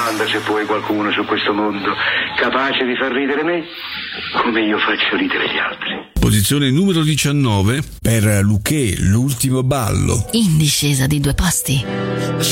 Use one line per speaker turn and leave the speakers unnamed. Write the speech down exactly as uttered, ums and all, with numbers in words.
Manda se puoi qualcuno su questo mondo capace di far ridere me come io faccio ridere gli altri.
Posizione numero diciannove per Luché, l'ultimo ballo.
In discesa di due posti.